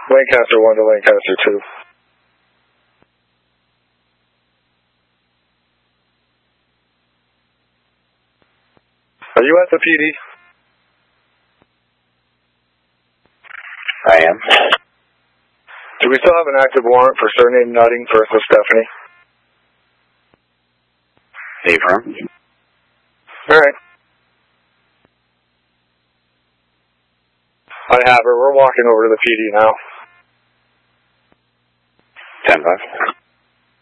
Lancaster 1 to Lancaster 2. Are you at the PD? I am. Do we still have an active warrant for surname Nutting for Stephanie? Affirm. Alright. I have her. We're walking over to the PD now. 10-5.